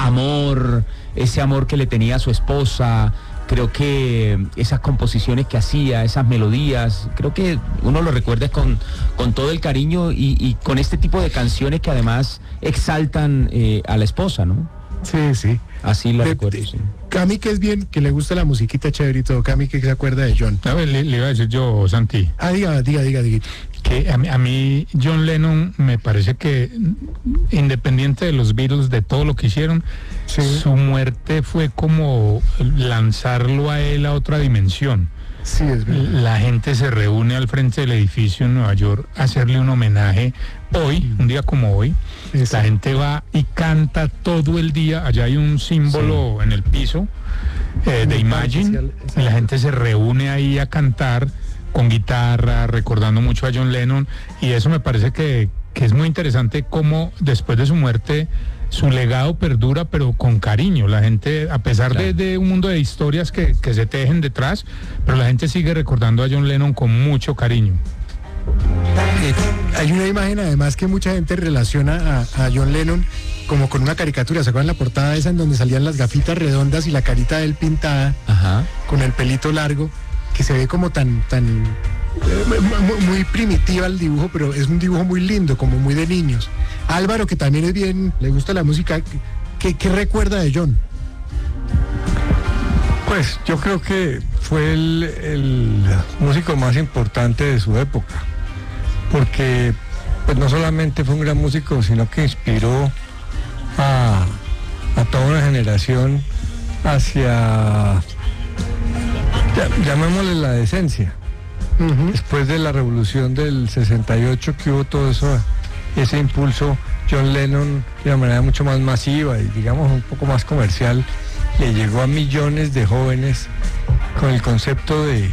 amor, ese amor que le tenía a su esposa. Creo que esas composiciones que hacía, esas melodías, creo que uno lo recuerda con todo el cariño y con este tipo de canciones que además exaltan a la esposa, ¿no? Sí, sí. Así lo recuerdo, sí. Cami, que es bien, que le gusta la musiquita chévere y todo. Cami, que se acuerda de John. A ver, le iba a decir yo, Santi. Diga. Que a mí John Lennon me parece que, independiente de los Beatles, de todo lo que hicieron, sí, su muerte fue como lanzarlo a él a otra dimensión. Sí, es verdad. La gente se reúne al frente del edificio en Nueva York a hacerle un homenaje hoy, un día como hoy. Sí. La gente va y canta todo el día. Allá hay un símbolo en el piso de Imagine, y la gente se reúne ahí a cantar con guitarra, recordando mucho a John Lennon, y eso me parece que es muy interesante cómo después de su muerte su legado perdura, pero con cariño. La gente, a pesar de un mundo de historias que se tejen detrás, pero la gente sigue recordando a John Lennon con mucho cariño. Hay una imagen además que mucha gente relaciona a John Lennon como con una caricatura. ¿Se acuerdan la portada esa en donde salían las gafitas redondas y la carita de él pintada? Ajá. Con el pelito largo, que se ve como tan muy primitiva el dibujo, pero es un dibujo muy lindo, como muy de niños. Álvaro, que también es bien, le gusta la música, ¿qué recuerda de John? Pues yo creo que fue el músico más importante de su época, porque pues no solamente fue un gran músico, sino que inspiró a toda una generación hacia, llamémosle, la decencia. Uh-huh. Después de la revolución del 68, que hubo todo eso, ese impulso, John Lennon de una manera mucho más masiva y digamos un poco más comercial le llegó a millones de jóvenes con el concepto de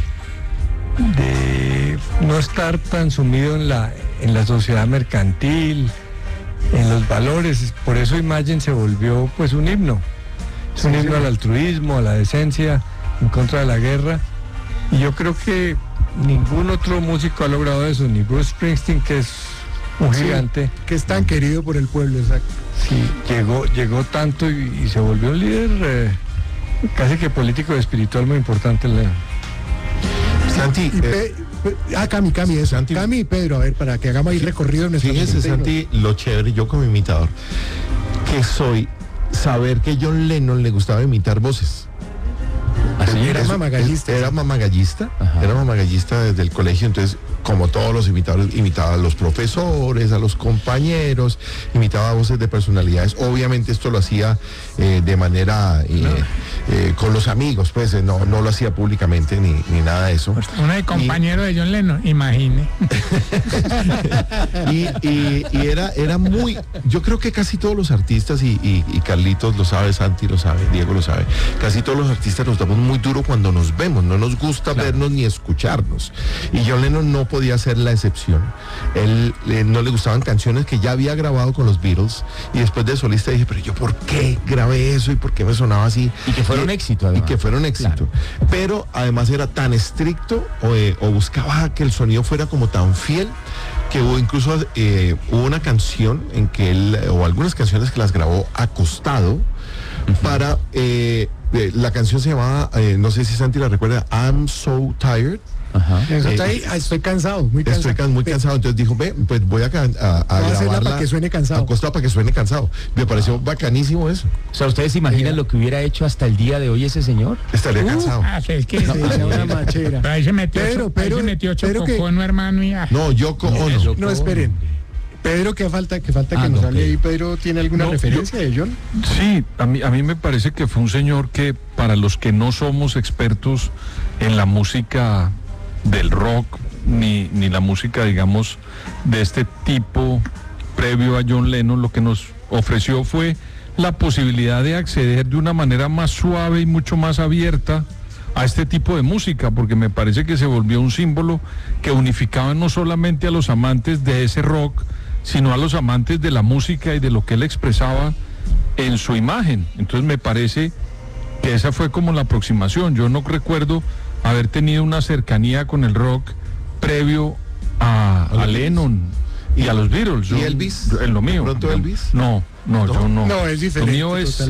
no estar tan sumido en la sociedad mercantil, en los valores. Por eso Imagine se volvió pues un himno. Es un himno al altruismo, a la decencia, en contra de la guerra. Y yo creo que ningún otro músico ha logrado eso, ni Bruce Springsteen, que es un gigante. Que es tan querido por el pueblo, exacto. Sí, llegó tanto y se volvió un líder casi que político y espiritual muy importante. Santi, Cami, eso. Santi, Cami y Pedro, a ver, para que hagamos ahí recorrido en nuestra fíjese, Santi, lo chévere, yo como imitador, que soy saber que John Lennon le gustaba imitar voces. Así era mamagallista. Era mamagallista desde el colegio, entonces, como todos los imitadores, imitaba a los profesores, a los compañeros, imitaba voces de personalidades. Obviamente esto lo hacía de manera con los amigos, pues no lo hacía públicamente ni nada de eso. Uno de compañero de John Lennon, imagine. y era muy, yo creo que casi todos los artistas, y Carlitos lo sabe, Santi lo sabe, Diego lo sabe, casi todos los artistas nos damos muy duro cuando nos vemos, no nos gusta vernos ni escucharnos. Y John Lennon no podía ser la excepción. Él no le gustaban canciones que ya había grabado con los Beatles, y después de solista dije, pero yo ¿por qué grabé eso y por qué me sonaba así? Y que fuera un éxito, además. Y que fuera un éxito. Claro. Pero además era tan estricto o buscaba que el sonido fuera como tan fiel que hubo incluso hubo una canción en que él, o algunas canciones que las grabó acostado, para la canción se llamaba, no sé si Santi la recuerda, I'm So Tired. Ajá. Estoy cansado, muy cansado. Estoy muy cansado, entonces dijo, pues voy a grabarla para que suene cansado. Acostado para que suene cansado. Me pareció bacanísimo eso. O sea, ¿ustedes se imaginan lo que hubiera hecho hasta el día de hoy ese señor? Estaría cansado. Es que una machera. Pero ahí se metió Chococono, hermano, y No, Yoko Ono. No, esperen. Pedro, ¿qué falta que nos hable ahí? Pedro, ¿tiene alguna referencia de John? Sí, a mí me parece que fue un señor que, para los que no somos expertos en la música del rock, ni la música, digamos, de este tipo previo a John Lennon, lo que nos ofreció fue la posibilidad de acceder de una manera más suave y mucho más abierta a este tipo de música, porque me parece que se volvió un símbolo que unificaba no solamente a los amantes de ese rock, sino a los amantes de la música y de lo que él expresaba en su imagen. Entonces me parece que esa fue como la aproximación. Yo no recuerdo haber tenido una cercanía con el rock previo a Lennon y a los Beatles. ¿Y Elvis? En lo mío. ¿Pronto Elvis? No, yo no. No, es diferente. Lo mío es